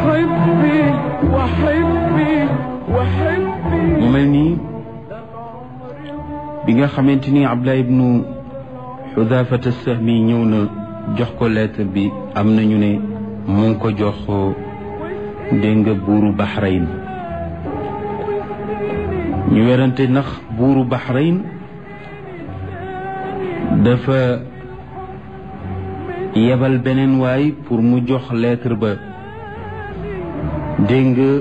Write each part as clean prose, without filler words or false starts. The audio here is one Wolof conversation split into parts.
mu mel nii bi nga xamante ni Abdullah ibnu Xudaafata Sahmi ñëw na jox ko lettre bi am nañu ne mu ngi ko jox dégg nga buuru Bahrain ñu werante ndax buuru Bahrain dafa yebal beneen waay pour mu jox lettre ba dégg nga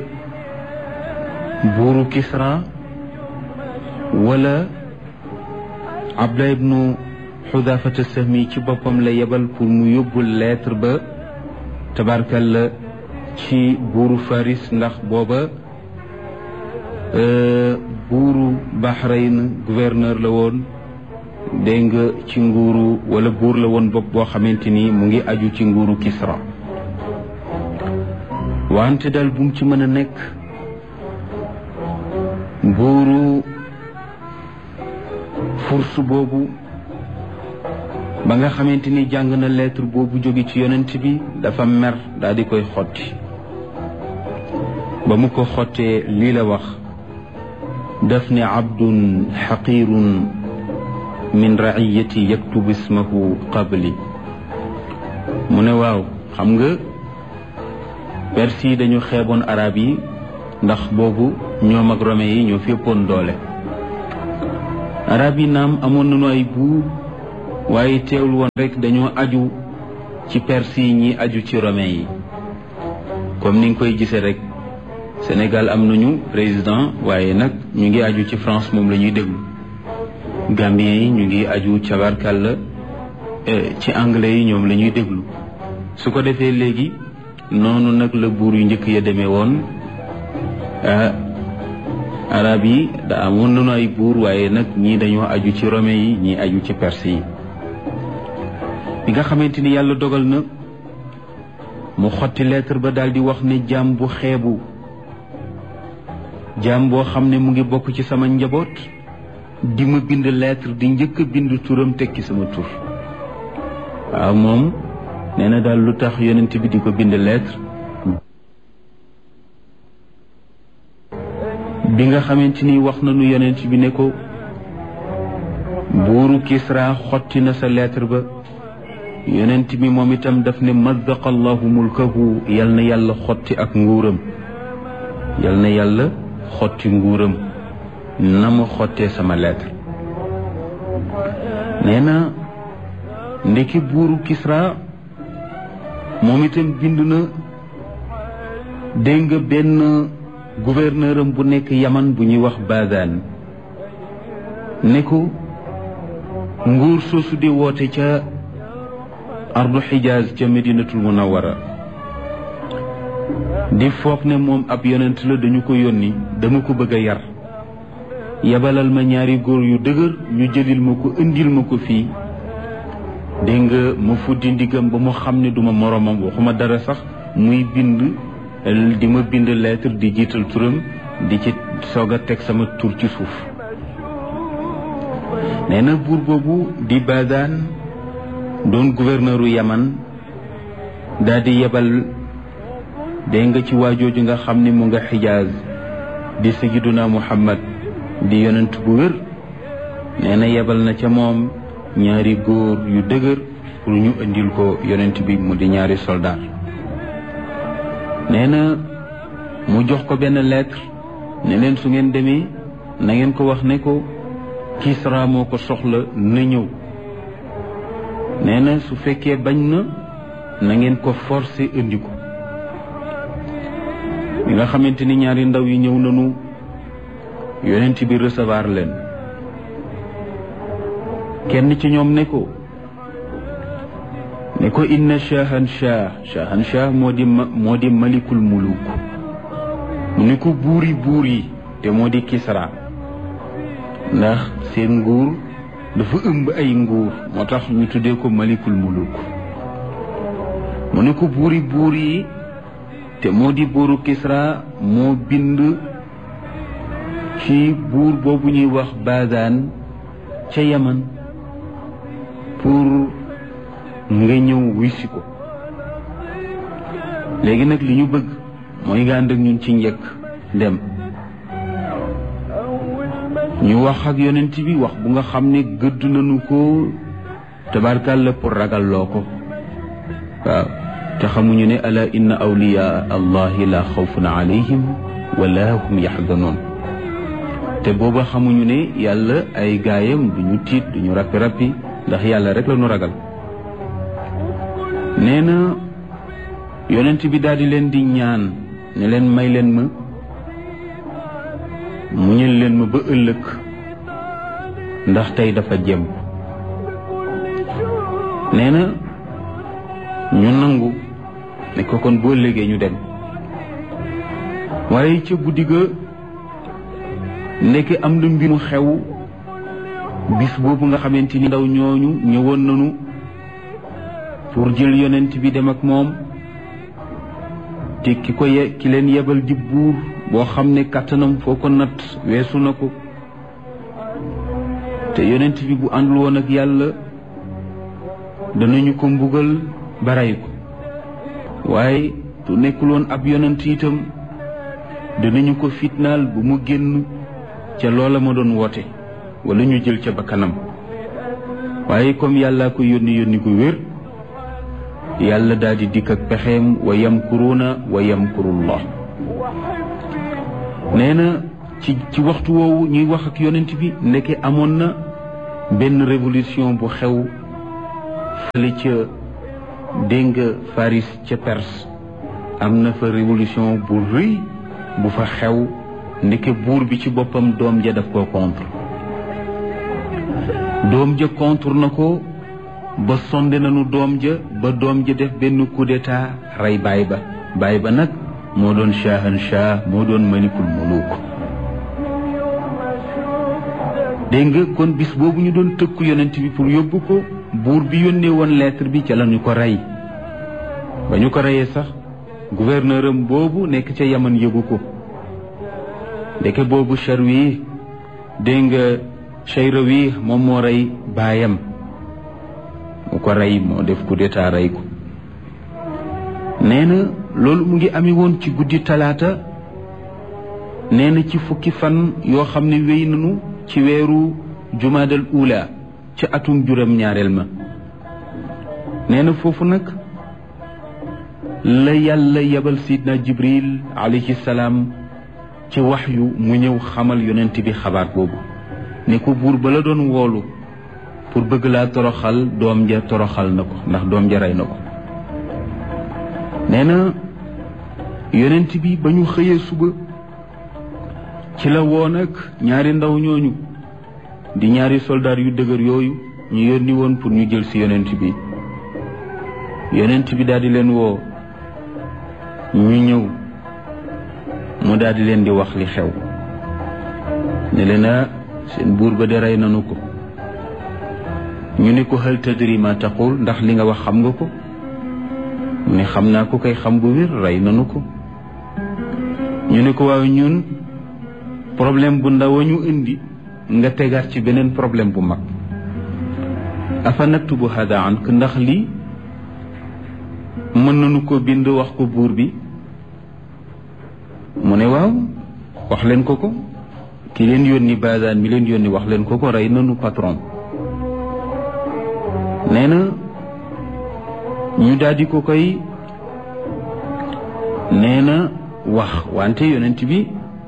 buuru Kisra wala Abdullah ibnu Xudaafata Sahmi ci boppam la yebal pour mu yóbbul lettre ba tabarkalla ci buuru Faris ndax booba buuru Bahrain gouverneur la woon dégg nga ci nguuru wala buur la woon bopp boo xamante ni mu ngi aju ci nguuru Kisra wante daal bu mu ci mën a nekk buuru Furs boobu ba nga xamante ni jàng na lettre boobu jóge ci yonent bi dafa mer daal di koy xotti ba mu ko xottee lii la wax daf ne abdun xaqirun min raiyati yaktub ismahu qabli mu ne waaw xam nga perse yi dañu xeeboon arab yi ndax boobu ñoom ak romain yi ñoo féppoon doole arab yi naam amoon nañu ay buur waaye teewul woon rek dañoo aju ci perse yi ñi aju ci romain yi comme ni nga koy gisee rek Sénégal am nañu président waaye nag ñu ngi aju ci France moom la ñuy déglu Gambien yi ñu ngi aju cabarkàlla ci anglais yi ñoom la ñuy déglu su ko defee léegi noonu nag la buur yu njëkk ya demee woon arab yi da amoon nañu ay buur waaye nag ñii dañoo aju ci romain yi ñii aju ci perse yi bi nga xamante ni yàlla dogal na mu xotti lettre ba daal di wax ne jaam bu xeebu jaam boo xam ne mu ngi bokk ci sama njaboot di ma bind lettre di njëkk a bind turam tekki sama tur waaw moom nee na daal lu tax yonent bi di ko bind lettre bi nga xamante ni wax nañu yonent bi ne ko buuru Kisra xotti na sa lettre ba yonent bi moom itam daf ne mazzaqa allahu mulkahu yal na yàlla xotti ak nguuram yal na yàlla xotti nguuram na mu xottee sama lettre nee na ndeki buuru Kisra moom itam bind na dégg nga benn gouverneur am bu nekk Yaman bu ñuy wax Bazan ne ko nguur soosu di woote ca ardu Xijaaz ca Medinatul Munawwara di foog ne moom ab yonent la dañu ko yónni dama ko bëgg a yar yabalal ma ñaari góor yu dëgër ñu jëlil ma ko indil ma ko fii dégg nga ma fuddi ndigam ba mu xam ne duma moromam waxuma dara sax muy bind di ma bind lettre di jiital turam di ci soog a teg sama tur ci suuf nee na buur boobu di Bazan doon gouverneuru Yaman daal di yebal dégg nga ci waajooju nga xam ne mu nga Xijaaz di Sayyiduna Muhammad di yonent bu wér nee na yebal na ca moom ñaari góor yu dëgër pour ñu indil ko yonent bi mu di ñaari soldat nee na mu jox ko benn lettre ne leen su ngeen demee na ngeen ko wax ne ko Kisra moo ko soxla na ñëw nee na su fekkee bañ na ngeen ko forcer indi ko bi nga xamante ni ñaari ndaw yi ñëw nañu yonent bi recevoir leen kenn ci ñoom ne ko inna shahanshah moo di malikul muluk mu ne ko buur yi te moo di Kisra ndax seen nguur dafa ëmb ay nguur moo tax ñu tuddee ko malikul muluk mu ne ko buur yi te moo di buuru Kisra moo bind ci buur boobu ñuy wax Bazan ca Yaman pour nga ñëw wisi ko léegi nag li ñu bëgg mooy nga ànd ak ñun ci njëkk dem ñu wax ak yonent bi wax bu nga xam ne gëdd nañu ko tabarkàlla pour ragal loo ko waaw te xamuñu ne ala inna awliya allahi la xawfun alayhim wala hum yaxzanoon te booba xamuñu ne yàlla ay gaayam duñu tiit duñu rappi ndax yàlla rek la ñu ragal nee na yonent bi daal di leen di ñaan ne leen may leen ma muñal leen ma ba ëllëg ndax tey dafa jëm nee na ñu nangu ne ko kon boo ëllëgee ñu dem waaye ca guddi ga nekk am na mbir mu xew bis boobu nga xamante ni ndaw ñooñu ñëwoon nañu pour jël yonent bi dem ak moom te ki leen yebal di buur boo xam ne kàttanam foo ko natt weesu na ko te yonent bi bu àndul woon ak yàlla danañu ko mbugal ba rey ko waaye su nekkul woon ab yonent itam danañu ko fitnaal bu mu génn ca loola ma doon woote wala ñu jël ca bakkanam waaye comme yàllaa ko yónni gu wér yàlla daal di dikk ak pexeem wa yamkuruuna wa yamkurullah nee na ci waxtu woowu ñuy wax ak yonent bi ndeke amoon na benn révolution bu xew fële ca dégg nga Faris ca Perse am na fa révolution bu rëy bu fa xew ndeke buur bi ci boppam doom ja daf koo contre doom ja contre na ko ba sonde nañu doom ja ba doom ja def benn coup d'état rey baay ba nag moo doon shahanshah moo doon malikul muluk dégg nga kon bis boobu ñu doon tëkku yonent bi pour yóbbu ko buur bi yónnee woon lettre bi ca la ñu ko rey ba ñu ko reyee sax gouverneur am boobu nekk ca Yaman yëgu ko ndeke boobu Charwi dégg nga Chayrawi moom moo rey baayam mu ko rey moo def coup d'état rey ko nee na loolu mu ngi ami woon ci guddi talaata nee na ci fukki fan yoo xam ne wéy nañu ci weeru jumaadal ula ci atum juróom-ñaareel ma nee na foofu nag la yàlla yebal sidna Jibril alayhi salaam ci waxyu mu ñëw xamal yonent bi xabaar boobu ne ko buur ba la doon woolu pour bëgg laa toroxal doom ja toroxal na ko ndax doom ja rey na ko nee na yonent bi ba ñu xëyee suba ci la woon ak ñaari ndaw ñooñu di ñaari soldaar yu dëgër yooyu ñu yónni woon pour ñu jël ci yonent bi daal di leen woo ñu ñëw mu daal di leen di wax li xew ne leen a seen buur ba de rey nanu ko ñu ne ko hal tadri ma taqul ndax li nga wax xam nga ko mu ne xam naa ko kay xam bu wér rey nanu ko ñu ne ko waaw ñun problème bu ndaw ñu indi nga tegaat ci beneen problème bu mag afa naktubu hada ank ndax lii mën nañu ko bind wax ko buur bi mu ne waaw wax leen ko ki leen yónni Bazaan mi leen yónni wax leen ko rey nanu patron nee na ñu daldi ko koy nee na wax wante yonent bi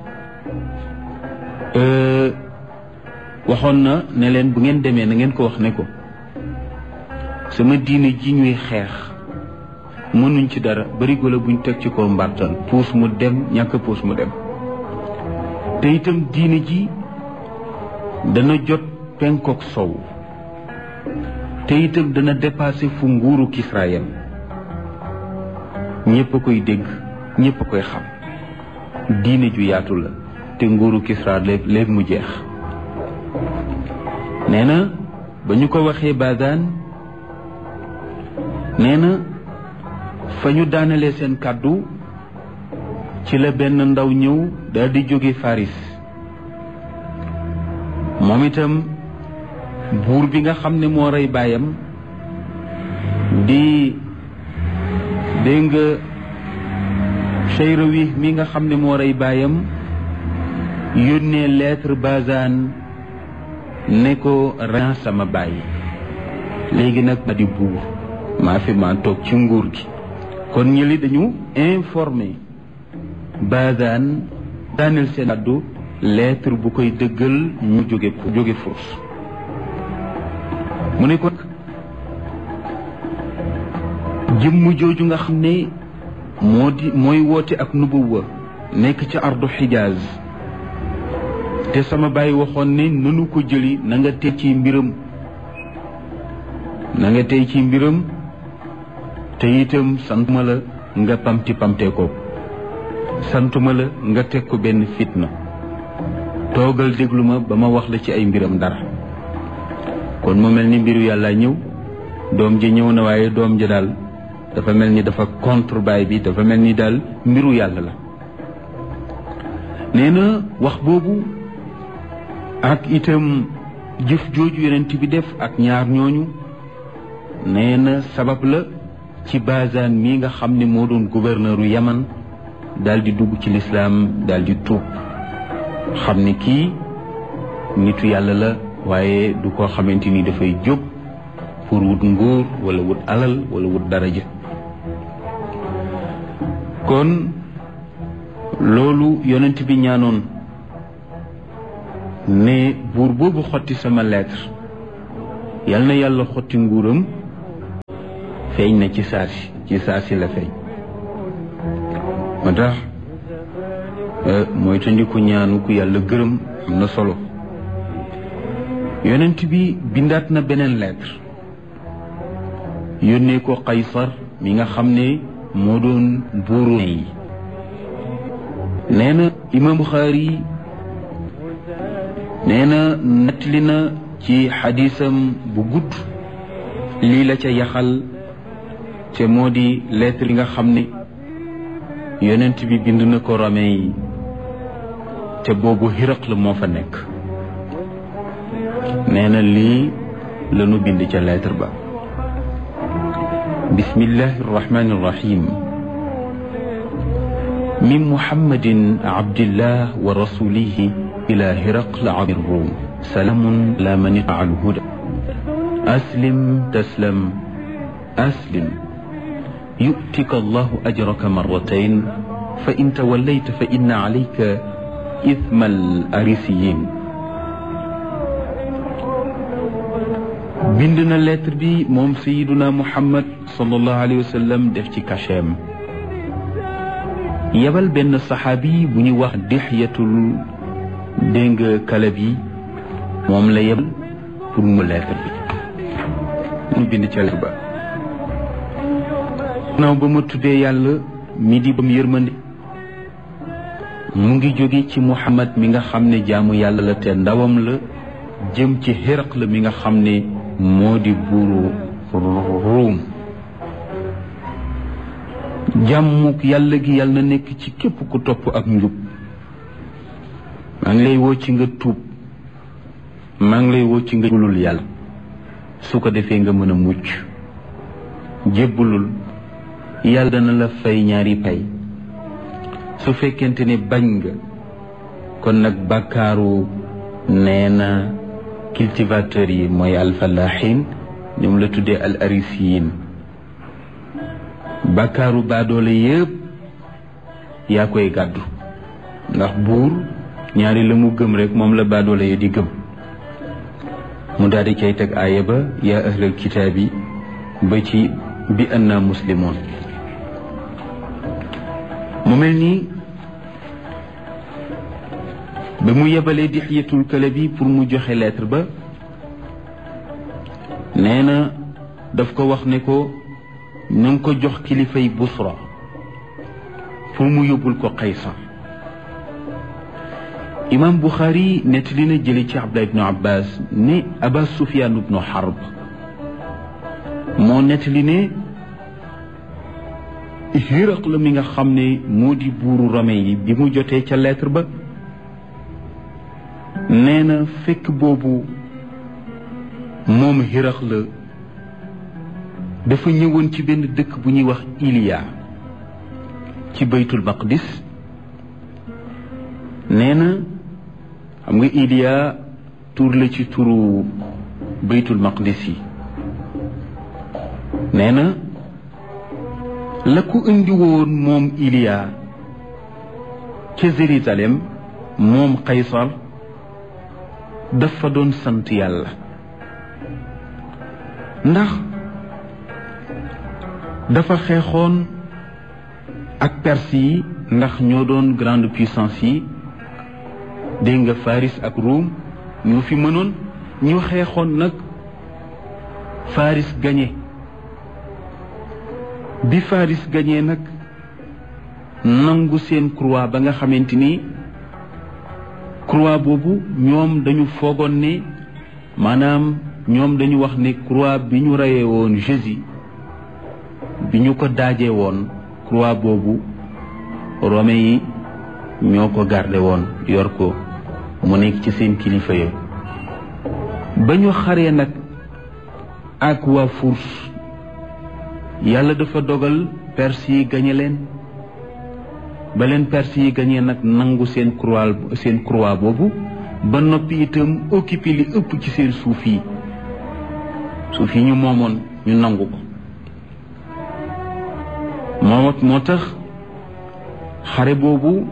waxoon na ne leen bu ngeen demee na ngeen ko wax ne ko sama diine ji ñuy xeex mënuñ ci dara barigo la buñ teg ci ko mbartal puus mu dem ñàkk puus mu dem te itam diine ji dana jot penkook sow te itam dana dépassé fu nguuru Kisra yam ñépp a koy dégg ñépp a koy xam diine ju yaatu la te nguuru Kisra léegi mu jeex nee na ba ñu ko waxee Bazaan nee na fa ñu daanalee seen kàddu ci la benn ndaw ñëw daal di jóge Faris moom itam buur bi nga xam ne moo rey baayam di dégg nga Cheyrawi mi nga xam ne moo rey baayam yónnee lettre Bazan ne ko ren sama baay léegi nag ma di buur maa fi maa toog ci nguur gi. kon ñëli dañu informé Bazan daaneel seen àddu lettre bu koy dëggal ñu jóge Furs. mu ne ko jëmm jooju nga xam ne mooy woote ak nubuwa nekk ci ardu Xijaaz te sama baay waxoon ne nanu ko jëli na nga tey ci mbiram te itam santuma la nga pamtee ko santuma la nga teg ko benn fitna toogal déglu ma ba ma wax la ci ay mbiram dara. kon mu mel ni mbiru yàlla ñëw doom ji ñëw na waaye doom ji daal dafa mel ni dafa contre baay bi dafa mel ni daal mbiru yàlla la. nee na wax boobu ak itam jëf jooju yonent bi def ak ñaar ñooñu nee na sabab la ci Bazan mii nga xam ne moo doon gouverneuru Yaman daal di dugg ci lislaam daal di tuub xam ne kii nitu yàlla la waaye du ko xamante ni dafay jóg pour wut nguur wala wut alal wala wut daraja. kon loolu yonent bi ñaanoon ne buur boobu xotti sama lettre yal na yàlla xotti nguuram feeñ na ci saasi la feeñ. moo tax mooy tandiku ñaanu ku yàlla gërëm am na solo. yonent bi bindaat na beneen lettre yónnee ko Qaysar mi nga xam ne moo doon buuru yi. nee na imam Buxaari nee na nettali na ci xadiisam bu gudd lii la ca yaxal te moo di lettre yi nga xam ne yonent bi bind na ko Romain yi te boobu Hiraql moo fa nekk. nee na lii lanu bind ca lettre ba: bismillahi irrahmani irrahim min muhammadin abdillah wa rasulihi ila hiraql abir rum salamun la man ittaba'a al-huda aslim taslam aslim yu'tika allahu ajraka marratayn fa in tawallayta fa inna alayka ithma al-arisiyin. bind na lettre bi moom sayiduna Muhammad sallallahu alayhi wa sallam def ci cachet yebal benn saxaabi bu ñuy wax Dihyatul dégg Kalabi moom la yebal pour mu lettre bi mu bind ca lettre ba. naaw ba ma tuddee yàlla mi di bam yërmande mu ngi jóge ci Muhammad mi nga xam ne jaamu yàlla la te ndawam la jëm ci Hiraql mi nga xam ne moo di buuru Ruum. jàmmuk yàlla gi yàlla na nekk ci képp ku topp ak njub. maa ngi lay woo ci nga tuub maa ngi lay woo ci nga jébbalul yàlla su ko defee nga mën a mucc. jébbalul yàlla dana la fay ñaari pay su fekkente ne bañ nga kon nag bàkkaaru nee na cultivateurs yi mooy alfalahin ñoom la tuddee al arisiyin. bàkkaaru baadoole yëpp yaa koy gàddu ndax buur ñaari la mu gëm rek moom la baadoole yi di gëm. mu daal di cay teg aaya ba yaa ahlal kitaabi ba ci bi anna muslimoon. mu mel nii ba mu yebalee Dihyatul Kalabi pour mu joxe lettre ba nee na daf ko wax ne ko na nga ko jox kilifay Busra pour mu yóbbul ko Qaysar. imam Buxaari nettali na jële ci Abdullah ibnu Abbas ne Aba Sufyaan ibnu Harb moo nettali ne Hiraql mi nga xam ne moo di buuru Rome yi bi mu jotee ca lettre ba nee na fekk boobu moom Hiraql dafa ñëwoon ci benn dëkk bu ñuy wax Iliya. ci baytul maqdis nee na xam nga Iliya tur la ci turu baytul maqdis yi nee na la ko indi woon moom Iliya ca Jérusalem moom Qaysar dafa doon sant yàlla ndax dafa xeexoon ak Perse yi ndax ñoo doon grande puissance yi dégg nga Faris ak Rome ñoo fi mënoon ñu xeexoon nag Faris gañe bi Faris gañee nag nangu seen croix ba nga xamante ni croix boobu ñoom dañu foogoon ne maanaam ñoom dañu wax ne croix bi ñu reyee woon Jésus bi ñu ko daajee woon croix boobu romain yi ñoo ko garde woon yor ko mu nekk ci seen kilifa ya ba ñu xaree nag ak waa Furs yàlla dafa dogal Perse yi gañe leen ba leen Perse yi gañee nag nangu seen croix boobu ba noppi itam occupé li ëpp ci seen suuf yi ñu moomoon ñu nangu ko moo tax xare boobu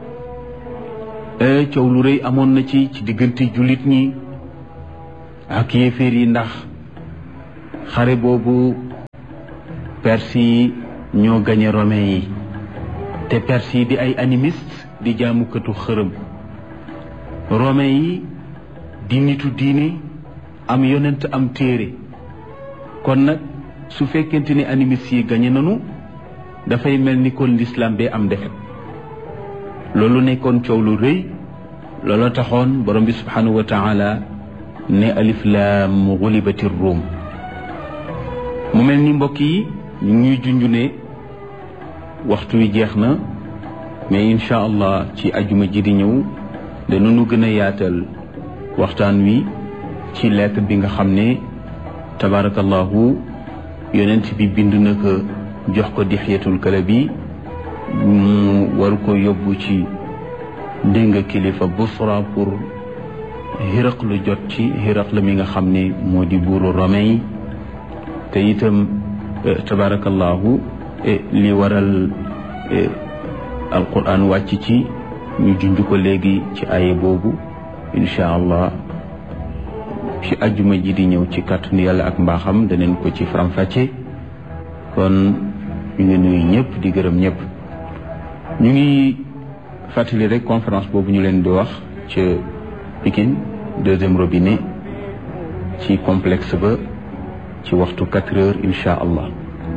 coow lu rëy amoon na ci diggante jullit ñi ak yéeféer yi ndax xare boobu Perse yi ñoo gañe romain yi te Perse yi di ay animiste di jaamukatu xërëm romain yi di nitu diine am yonent am téere kon nag su fekkente ni animiste yi gañe nanu dafay mel ni kon l'islam bee am defet loolu nekkoon coow lu rëy loolu taxoon borom bi subhanahu wa taala ne alif laam gulibati ruum mu mel ni mbokk yi ñu ngi junj ne waxtu wi jeex na mais incha allah ci ajuma ji di ñëw danañu gën a yaatal waxtaan wi ci lettre bi nga xam ne tabarakallahu yonent bi bind na ko jox ko Dihyatul Kalbi mu war ko yóbbu ci dégg kilifa Busra pour Hiraqlu jot ci Hiraqlu mi nga xam ne moo di buuru romain yi te itam tabarakallahu li waral alquran wàcc ci ñu junj ko léegi ci aye boobu incha allah ci ajjuma ji di ñëw ci kàttanu yàlla ak mbaaxam daneen ko ci faram-fàcce kon ñu ngi nuyu ñëpp di gërëm ñëpp ñu ngi fàttali rek conférence boobu ñu leen di wax ca Pikine deuxième robinet ci complexe ba ci waxtu 4 heures incha allah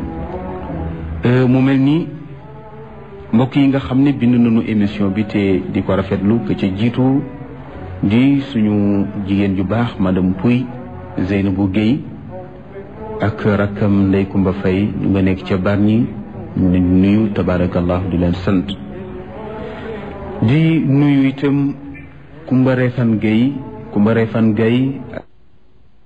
mu mel ni mbokk yi nga xam ne bind nañu émission bi te di ko rafetlu que ca jiitu di suñu jigéen ju baax madame Pouy Zeynabou Guèye ak rakkam Ndey Kumba Fay ñu nga nekk ca Bargny ñu leen nuyu tabarakallah di leen sant di nuyu itam Kumba Refan Guèye